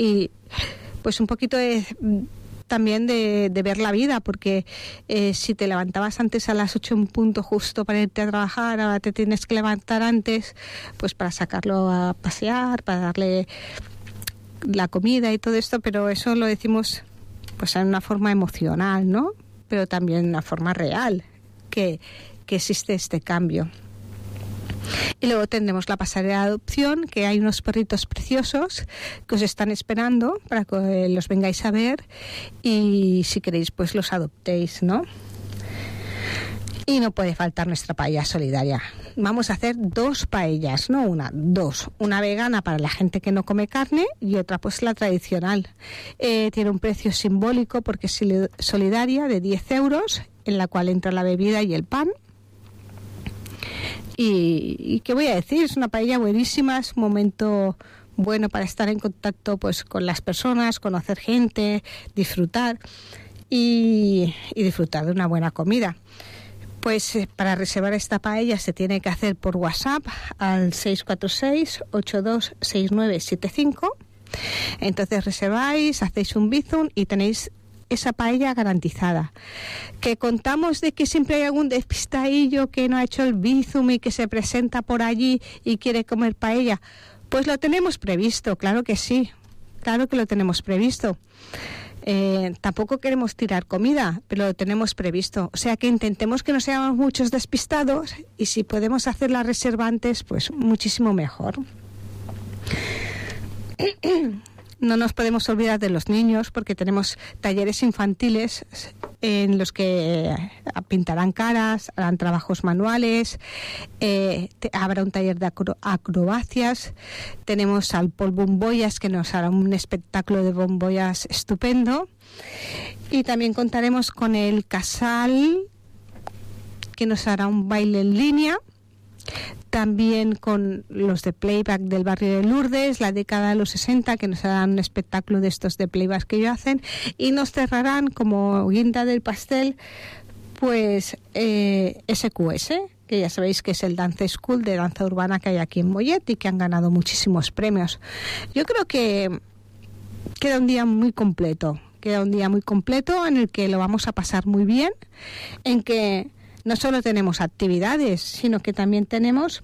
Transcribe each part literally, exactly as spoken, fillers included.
y pues un poquito de, también de, de ver la vida, porque eh, si te levantabas antes a las ocho en punto justo para irte a trabajar, ahora te tienes que levantar antes pues para sacarlo a pasear, para darle la comida y todo esto, pero eso lo decimos pues en una forma emocional, ¿no? Pero también en una forma real, que, que existe este cambio. Y luego tendremos la pasarela de adopción, que hay unos perritos preciosos que os están esperando para que los vengáis a ver y si queréis pues los adoptéis, ¿no? Y no puede faltar nuestra paella solidaria. Vamos a hacer dos paellas, no una, dos. Una vegana para la gente que no come carne y otra pues la tradicional. Eh, tiene un precio simbólico porque es solidaria de diez euros, en la cual entra la bebida y el pan. Y, y qué voy a decir, es una paella buenísima, es un momento bueno para estar en contacto pues con las personas, conocer gente, disfrutar y, y disfrutar de una buena comida. Pues eh, para reservar esta paella se tiene que hacer por WhatsApp al seis cuatro seis, ocho dos seis nueve siete cinco. Entonces reserváis, hacéis un bizum y tenéis esa paella garantizada. Que contamos de que siempre hay algún despistadillo que no ha hecho el bizum y que se presenta por allí y quiere comer paella. Pues lo tenemos previsto, claro que sí, claro que lo tenemos previsto. Eh, tampoco queremos tirar comida, pero lo tenemos previsto. O sea que intentemos que no seamos muchos despistados y si podemos hacer la reserva antes, pues muchísimo mejor. No nos podemos olvidar de los niños porque tenemos talleres infantiles en los que pintarán caras, harán trabajos manuales, eh, te, habrá un taller de acro, acrobacias, tenemos al Paul Bomboyas que nos hará un espectáculo de bomboyas estupendo y también contaremos con el Casal que nos hará un baile en línea. También con los de playback del barrio de Lourdes, la década de los sesenta, que nos harán un espectáculo de estos de playback que ellos hacen, y nos cerrarán como guinda del pastel, pues eh, S Q S, que ya sabéis que es el Dance School de danza urbana que hay aquí en Mollet y que han ganado muchísimos premios. Yo creo que queda un día muy completo, queda un día muy completo en el que lo vamos a pasar muy bien, en que no solo tenemos actividades, sino que también tenemos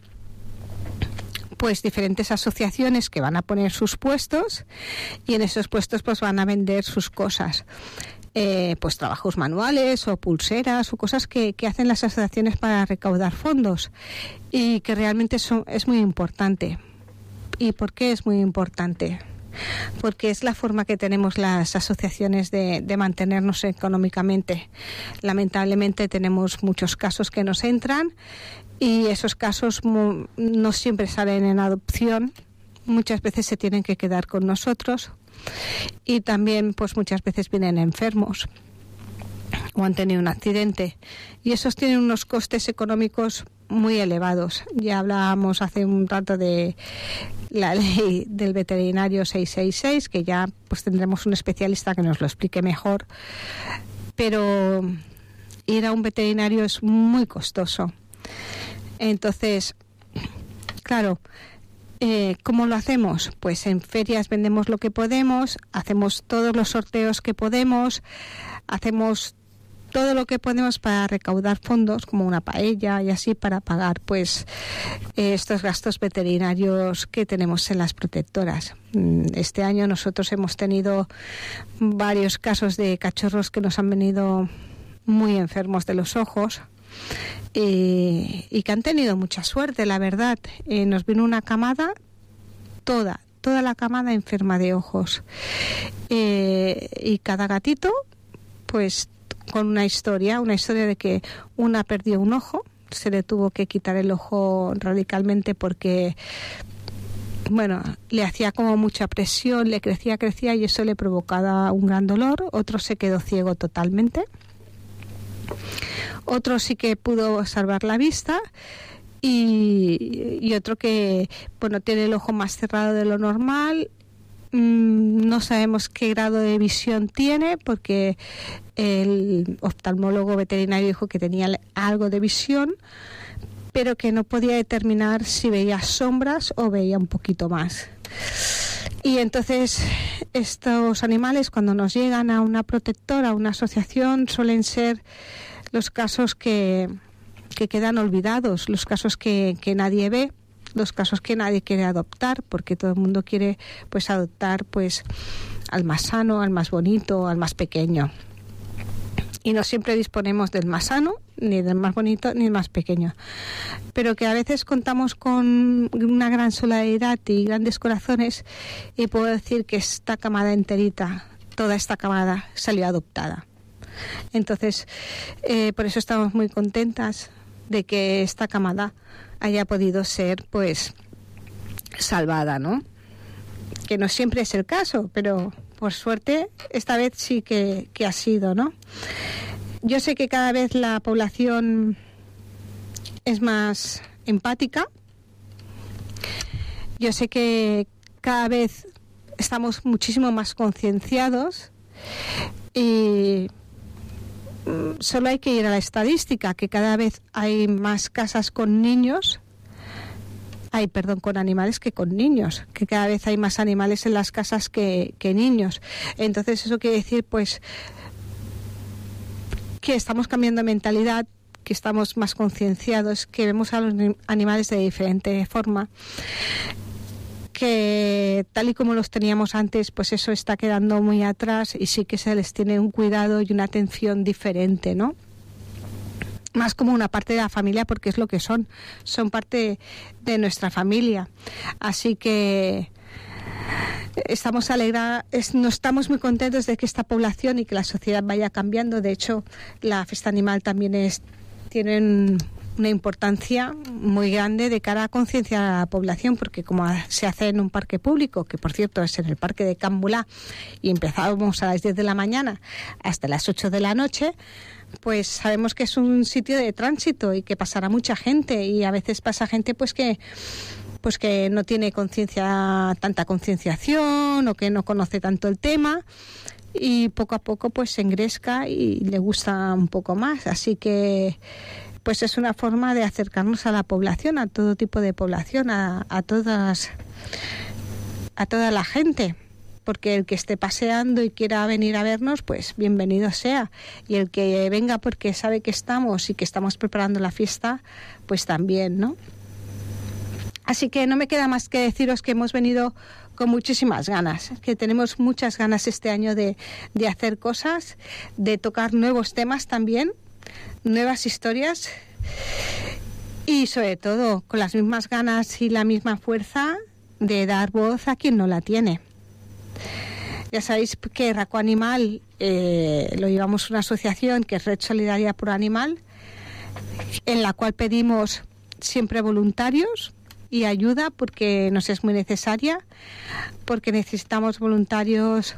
pues diferentes asociaciones que van a poner sus puestos y en esos puestos pues van a vender sus cosas. Eh, pues trabajos manuales o pulseras o cosas que, que hacen las asociaciones para recaudar fondos y que realmente son, es muy importante. ¿Y por qué es muy importante? Porque es la forma que tenemos las asociaciones de, de mantenernos económicamente. Lamentablemente tenemos muchos casos que nos entran y esos casos no siempre salen en adopción, muchas veces se tienen que quedar con nosotros y también pues muchas veces vienen enfermos o han tenido un accidente y esos tienen unos costes económicos muy elevados. Ya hablábamos hace un rato de la ley del veterinario seiscientos sesenta y seis, que ya pues tendremos un especialista que nos lo explique mejor, pero ir a un veterinario es muy costoso. Entonces, claro, Eh, ¿cómo lo hacemos? Pues en ferias vendemos lo que podemos, hacemos todos los sorteos que podemos, hacemos todo lo que podemos para recaudar fondos, como una paella y así, para pagar pues eh, estos gastos veterinarios que tenemos en las protectoras. Este año nosotros hemos tenido varios casos de cachorros que nos han venido muy enfermos de los ojos. Eh, y que han tenido mucha suerte, la verdad. Eh, nos vino una camada, toda, toda la camada enferma de ojos. Eh, y cada gatito, pues con una historia, una historia de que una perdió un ojo, se le tuvo que quitar el ojo radicalmente porque, bueno, le hacía como mucha presión, le crecía, crecía y eso le provocaba un gran dolor. Otro se quedó ciego totalmente. Otro sí que pudo salvar la vista y, y otro que, bueno, tiene el ojo más cerrado de lo normal. Mm, no sabemos qué grado de visión tiene porque el oftalmólogo veterinario dijo que tenía algo de visión, pero que no podía determinar si veía sombras o veía un poquito más. Y entonces estos animales, cuando nos llegan a una protectora, a una asociación, suelen ser los casos que, que quedan olvidados, los casos que, que nadie ve, los casos que nadie quiere adoptar, porque todo el mundo quiere pues adoptar pues al más sano, al más bonito, al más pequeño. Y no siempre disponemos del más sano, ni del más bonito, ni del más pequeño. Pero que a veces contamos con una gran solidaridad y grandes corazones, y puedo decir que esta camada enterita, toda esta camada, salió adoptada. Entonces, eh, por eso estamos muy contentas de que esta camada haya podido ser, pues, salvada, ¿no? Que no siempre es el caso, pero por suerte esta vez sí que, que ha sido, ¿no? Yo sé que cada vez la población es más empática. Yo sé que cada vez estamos muchísimo más concienciados y solo hay que ir a la estadística, que cada vez hay más casas con niños, hay, perdón, con animales que con niños, que cada vez hay más animales en las casas que, que niños. Entonces eso quiere decir, pues, que estamos cambiando de mentalidad, que estamos más concienciados, que vemos a los animales de diferente forma, que tal y como los teníamos antes, pues eso está quedando muy atrás y sí que se les tiene un cuidado y una atención diferente, ¿no? Más como una parte de la familia, porque es lo que son, son parte de nuestra familia. Así que estamos alegra, es, no estamos muy contentos de que esta población y que la sociedad vaya cambiando. De hecho, la fiesta animal también es, tienen una importancia muy grande de cara a concienciar a la población, porque como se hace en un parque público, que por cierto es en el parque de Can Mulà, y empezábamos a las diez de la mañana hasta las ocho de la noche, pues sabemos que es un sitio de tránsito y que pasará mucha gente, y a veces pasa gente pues que pues que no tiene conciencia, tanta concienciación, o que no conoce tanto el tema, y poco a poco pues se engresca y le gusta un poco más. Así que pues es una forma de acercarnos a la población, a todo tipo de población, a, a todas a toda la gente, porque el que esté paseando y quiera venir a vernos, pues bienvenido sea, y el que venga porque sabe que estamos y que estamos preparando la fiesta, pues también, ¿no? Así que no me queda más que deciros que hemos venido con muchísimas ganas, que tenemos muchas ganas este año de, de hacer cosas, de tocar nuevos temas también, nuevas historias, y sobre todo con las mismas ganas y la misma fuerza de dar voz a quien no la tiene. Ya sabéis que Racó Animal eh, lo llevamos una asociación que es Red Solidaria Pro Animal, en la cual pedimos siempre voluntarios y ayuda, porque nos es muy necesaria, porque necesitamos voluntarios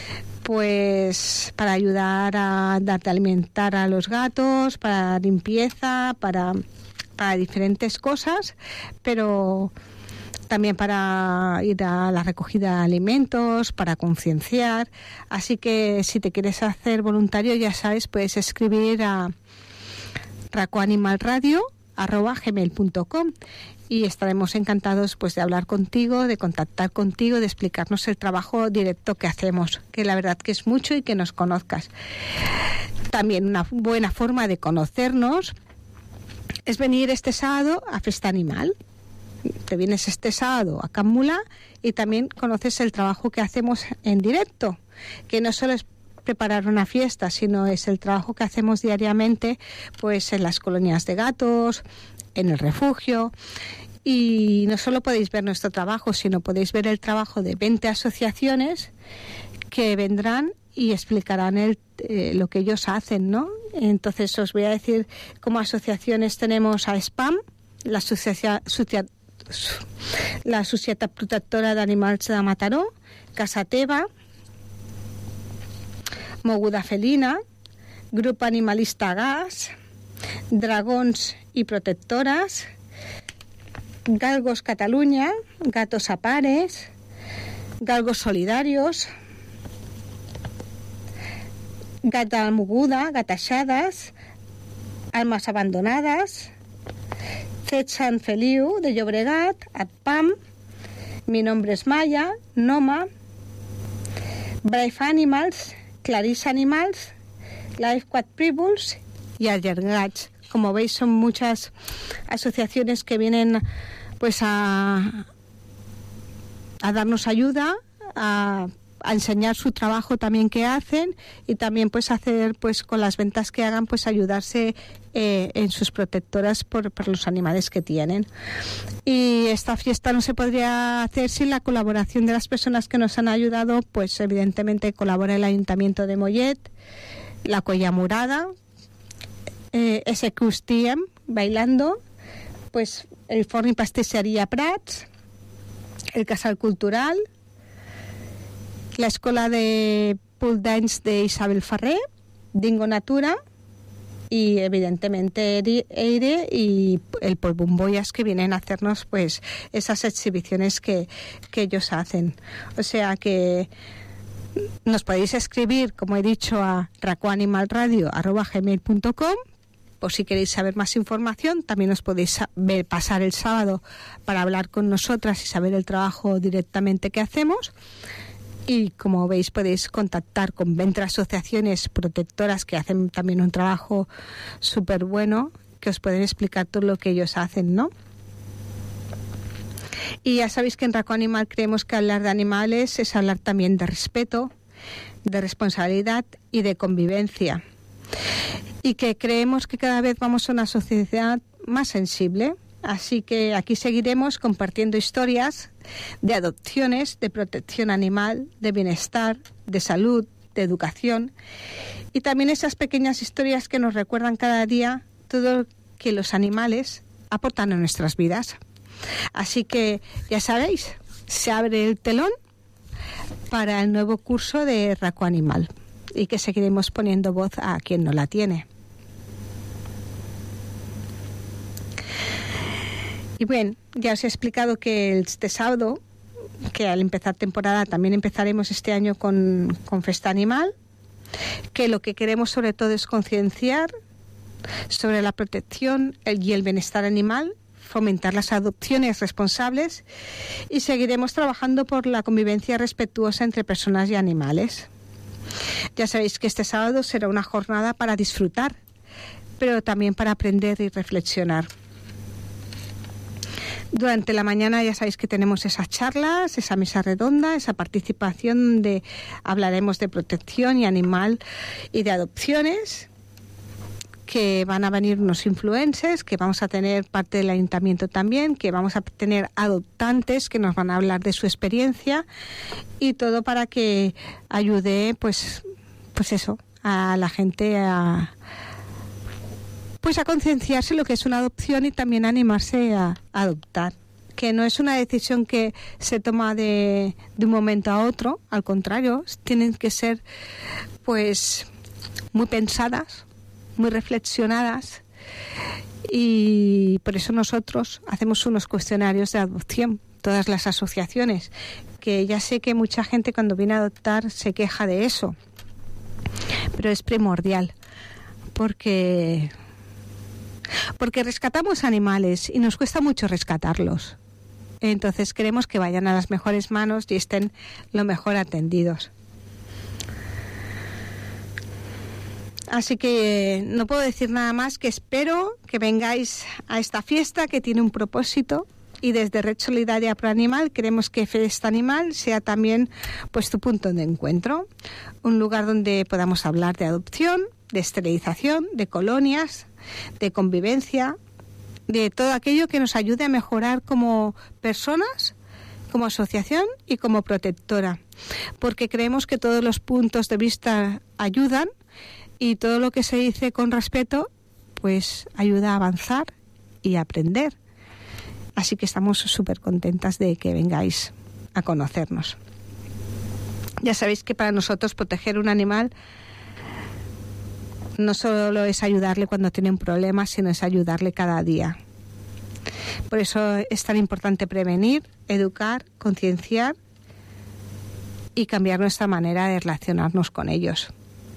pues para ayudar a dar de alimentar a los gatos, para limpieza, para, para diferentes cosas, pero también para ir a la recogida de alimentos, para concienciar. Así que si te quieres hacer voluntario, ya sabes, puedes escribir a racoanimalradio arroba gmail punto com y estaremos encantados pues de hablar contigo, de contactar contigo, de explicarnos el trabajo directo que hacemos, que la verdad que es mucho, y que nos conozcas. También una buena forma de conocernos es venir este sábado a Fiesta Animal. Te vienes este sábado a Can Mulà y también conoces el trabajo que hacemos en directo, que no solo es preparar una fiesta, sino es el trabajo que hacemos diariamente pues en las colonias de gatos, en el refugio. Y no solo podéis ver nuestro trabajo, sino podéis ver el trabajo de veinte asociaciones que vendrán y explicarán el, eh, lo que ellos hacen, ¿no? Entonces os voy a decir, como asociaciones tenemos a SPAM, la Societat la Societat Protectora d'Animals de Mataró, Casa Teva, Moguda Felina, Grup Animalista Gas, Dragons y Protectoras, Galgos Cataluña, Gatos a Pares, Galgos Solidarios, Gata Moguda, Gataxadas, Almas Abandonadas, Cet Sant Feliu de Llobregat, A P A M, Mi nombre es Maya, Noma, Brave Animals, Clarice Animals, Life Quad Tribbles y Albergats. Como veis, son muchas asociaciones que vienen pues a, a darnos ayuda, a a enseñar su trabajo también que hacen y también pues hacer pues con las ventas que hagan pues ayudarse eh, en sus protectoras por, por los animales que tienen. Y esta fiesta no se podría hacer sin la colaboración de las personas que nos han ayudado. Pues evidentemente colabora el Ayuntamiento de Mollet, la Colla Morada, eh, S Q S T M bailando, pues el Forn i Pastisseria Prats, el Casal Cultural, la Escuela de Pool Dance de Isabel Ferrer, Dingo Natura y evidentemente Eire y el Polbumboyas, que vienen a hacernos pues esas exhibiciones que, que ellos hacen. O sea que nos podéis escribir, como he dicho, a racoanimalradio arroba gmail punto com. O si queréis saber más información, también os podéis ver, pasar el sábado para hablar con nosotras y saber el trabajo directamente que hacemos. Y como veis, podéis contactar con veinte asociaciones protectoras que hacen también un trabajo súper bueno, que os pueden explicar todo lo que ellos hacen, ¿no? Y ya sabéis que en Raco Animal creemos que hablar de animales es hablar también de respeto, de responsabilidad y de convivencia. Y que creemos que cada vez vamos a una sociedad más sensible. Así que aquí seguiremos compartiendo historias de adopciones, de protección animal, de bienestar, de salud, de educación y también esas pequeñas historias que nos recuerdan cada día todo lo que los animales aportan a nuestras vidas. Así que ya sabéis, se abre el telón para el nuevo curso de Raco Animal y que seguiremos poniendo voz a quien no la tiene. Y bueno, ya os he explicado que este sábado, que al empezar temporada también empezaremos este año con, con Festa Animal, que lo que queremos sobre todo es concienciar sobre la protección y el bienestar animal, fomentar las adopciones responsables y seguiremos trabajando por la convivencia respetuosa entre personas y animales. Ya sabéis que este sábado será una jornada para disfrutar, pero también para aprender y reflexionar. Durante la mañana ya sabéis que tenemos esas charlas, esa mesa redonda, esa participación donde hablaremos de protección y animal y de adopciones, que van a venir unos influencers, que vamos a tener parte del ayuntamiento también, que vamos a tener adoptantes que nos van a hablar de su experiencia y todo para que ayude pues, pues eso, a la gente a... pues a concienciarse lo que es una adopción y también a animarse a, a adoptar, que no es una decisión que se toma de, de un momento a otro, al contrario, tienen que ser pues muy pensadas, muy reflexionadas, y por eso nosotros hacemos unos cuestionarios de adopción, todas las asociaciones, que ya sé que mucha gente cuando viene a adoptar se queja de eso, pero es primordial, porque porque rescatamos animales y nos cuesta mucho rescatarlos. Entonces queremos que vayan a las mejores manos y estén lo mejor atendidos. Así que no puedo decir nada más, que espero que vengáis a esta fiesta que tiene un propósito, y desde Red Solidaria Pro Animal queremos que Festa Animal sea también pues tu punto de encuentro, un lugar donde podamos hablar de adopción, de esterilización, de colonias, de convivencia, de todo aquello que nos ayude a mejorar como personas, como asociación y como protectora, porque creemos que todos los puntos de vista ayudan y todo lo que se dice con respeto pues ayuda a avanzar y a aprender. Así que estamos súper contentas de que vengáis a conocernos. Ya sabéis que para nosotros proteger un animal no solo es ayudarle cuando tiene un problema, sino es ayudarle cada día. Por eso es tan importante prevenir, educar, concienciar y cambiar nuestra manera de relacionarnos con ellos.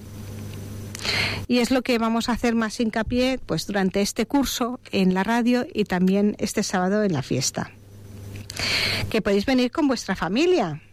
Y es lo que vamos a hacer más hincapié pues durante este curso en la radio y también este sábado en la fiesta. Que podéis venir con vuestra familia,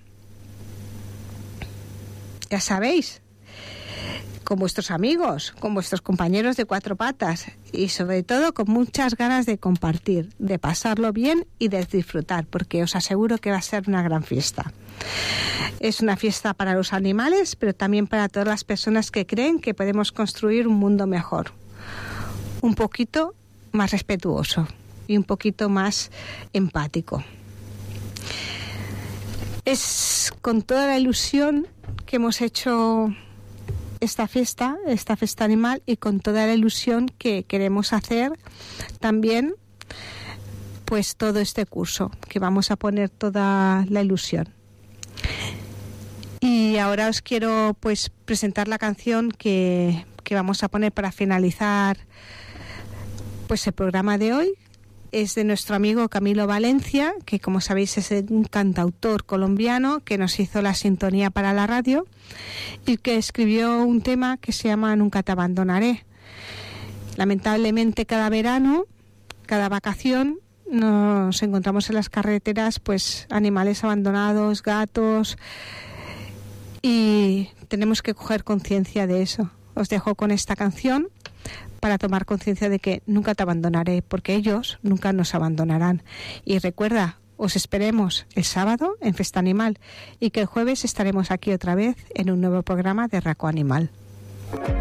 ya sabéis, con vuestros amigos, con vuestros compañeros de cuatro patas y sobre todo con muchas ganas de compartir, de pasarlo bien y de disfrutar, porque os aseguro que va a ser una gran fiesta. Es una fiesta para los animales, pero también para todas las personas que creen que podemos construir un mundo mejor, un poquito más respetuoso y un poquito más empático. Es con toda la ilusión que hemos hecho esta fiesta, esta fiesta animal, y con toda la ilusión que queremos hacer también pues todo este curso, que vamos a poner toda la ilusión. Y ahora os quiero pues presentar la canción que, que vamos a poner para finalizar pues el programa de hoy. Es de nuestro amigo Camilo Valencia, que como sabéis es un cantautor colombiano que nos hizo la sintonía para la radio y que escribió un tema que se llama Nunca te abandonaré. Lamentablemente cada verano, cada vacación, nos encontramos en las carreteras pues animales abandonados, gatos, y tenemos que coger conciencia de eso. Os dejo con esta canción para tomar conciencia de que nunca te abandonaré, porque ellos nunca nos abandonarán. Y recuerda, os esperemos el sábado en Festa Animal y que el jueves estaremos aquí otra vez en un nuevo programa de Raco Animal.